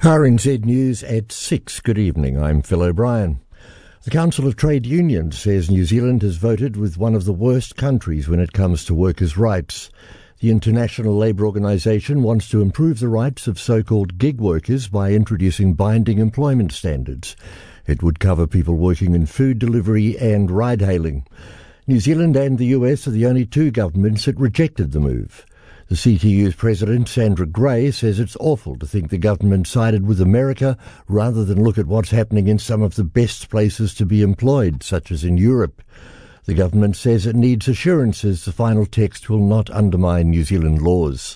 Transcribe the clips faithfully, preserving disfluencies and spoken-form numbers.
R N Z News at six. Good evening, I'm Phil O'Brien. The Council of Trade Unions says New Zealand has voted with one of the worst countries when it comes to workers' rights. The International Labour Organization wants to improve the rights of so-called gig workers by introducing binding employment standards. It would cover people working in food delivery and ride-hailing. New Zealand and the U S are the only two governments that rejected the move. The C T U's president, Sandra Gray, says it's awful to think the government sided with America rather than look at what's happening in some of the best places to be employed, such as in Europe. The government says it needs assurances the final text will not undermine New Zealand laws.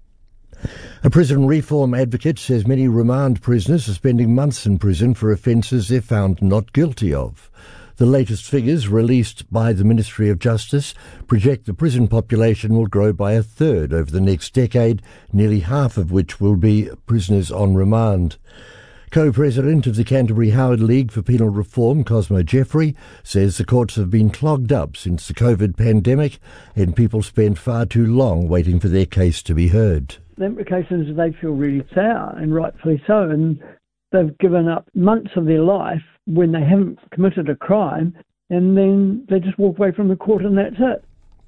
A prison reform advocate says many remand prisoners are spending months in prison for offences they're found not guilty of. The latest figures released by the Ministry of Justice project the prison population will grow by a third over the next decade, nearly half of which will be prisoners on remand. Co-president of the Canterbury Howard League for Penal Reform, Cosmo Jeffrey, says the courts have been clogged up since the COVID pandemic and people spend far too long waiting for their case to be heard. The implications, they feel really sour, and rightfully so, and they've given up months of their life when they haven't committed a crime, and then they just walk away from the court and that's it.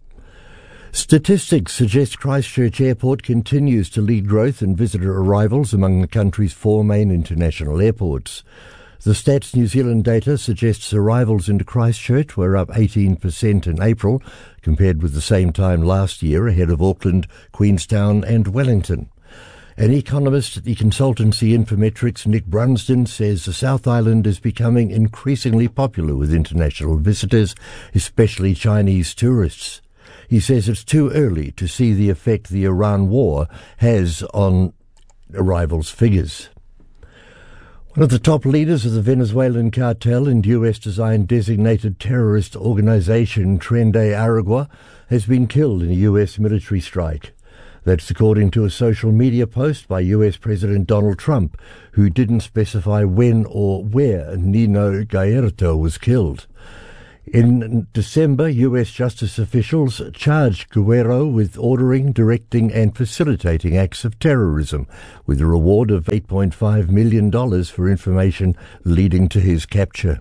Statistics suggest Christchurch Airport continues to lead growth in visitor arrivals among the country's four main international airports. The Stats New Zealand data suggests arrivals into Christchurch were up eighteen percent in April, compared with the same time last year, ahead of Auckland, Queenstown and Wellington. An economist at the consultancy Infometrics, Nick Brunsden, says the South Island is becoming increasingly popular with international visitors, especially Chinese tourists. He says it's too early to see the effect the Iran war has on arrivals figures. One of the top leaders of the Venezuelan cartel and U S-designed designated terrorist organization, Tren de Aragua, has been killed in a U S military strike. That's according to a social media post by U S President Donald Trump, who didn't specify when or where Nino Gaierto was killed. In December, U S justice officials charged Guerrero with ordering, directing and facilitating acts of terrorism, with a reward of eight point five million dollars for information leading to his capture.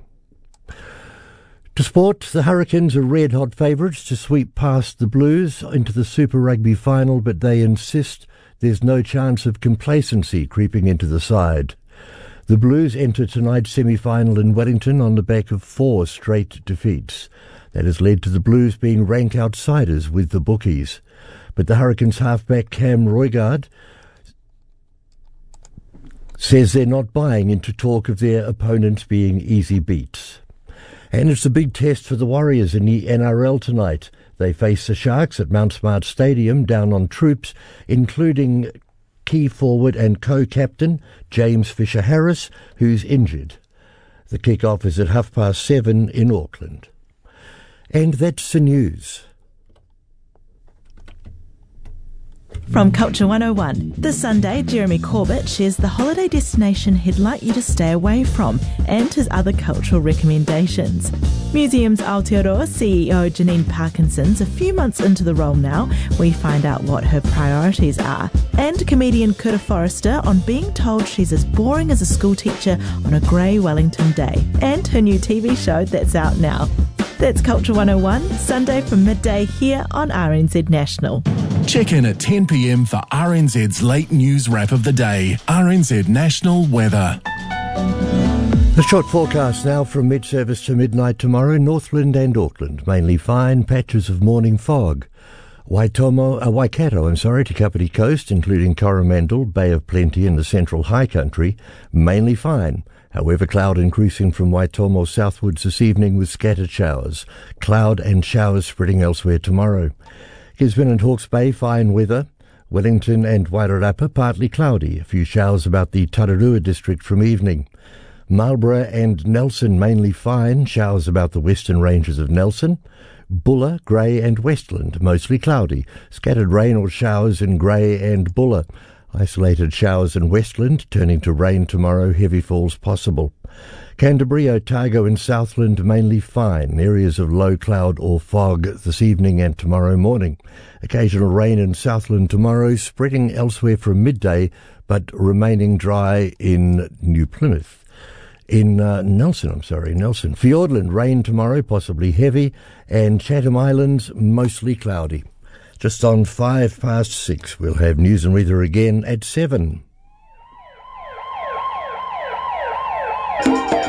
To sport, the Hurricanes are red-hot favourites to sweep past the Blues into the Super Rugby final, but they insist there's no chance of complacency creeping into the side. The Blues enter tonight's semi-final in Wellington on the back of four straight defeats. That has led to the Blues being rank outsiders with the bookies. But the Hurricanes halfback Cam Roigard says they're not buying into talk of their opponents being easy beats. And it's a big test for the Warriors in the N R L tonight. They face the Sharks at Mount Smart Stadium down on troops, including key forward and co-captain James Fisher-Harris, who's injured. The kick-off is at half past seven in Auckland. And that's the news. From Culture one oh one, this Sunday, Jeremy Corbett shares the holiday destination he'd like you to stay away from and his other cultural recommendations. Museums Aotearoa C E O Janine Parkinson's a few months into the role now. We find out what her priorities are. And comedian Kura Forrester on being told she's as boring as a schoolteacher on a grey Wellington day. And her new T V show that's out now. That's Culture one oh one, Sunday from midday here on R N Z National. Check in at ten p.m. for R N Z's late news wrap of the day. R N Z National Weather. The short forecast now from mid-service to midnight tomorrow. Northland and Auckland, mainly fine, patches of morning fog. Waitomo, uh, Waikato, I'm sorry, to Kapiti Coast, including Coromandel, Bay of Plenty and the Central High Country, mainly fine. However, cloud increasing from Waitomo southwards this evening with scattered showers. Cloud and showers spreading elsewhere tomorrow. Gisborne and Hawke's Bay, fine weather. Wellington and Wairarapa, partly cloudy. A few showers about the Tararua district from evening. Marlborough and Nelson, mainly fine. Showers about the western ranges of Nelson. Bulla, Grey and Westland, mostly cloudy. Scattered rain or showers in Grey and Bulla. Isolated showers in Westland, turning to rain tomorrow, heavy falls possible. Canterbury, Otago and Southland mainly fine. Areas of low cloud or fog this evening and tomorrow morning. Occasional rain in Southland tomorrow, spreading elsewhere from midday, but remaining dry in New Plymouth. In uh, Nelson, I'm sorry, Nelson. Fiordland, rain tomorrow, possibly heavy, and Chatham Islands, mostly cloudy. Just on five past six, we'll have news and weather again at seven.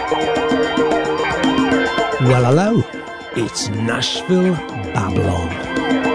Well, hello. It's Nashville Babylon.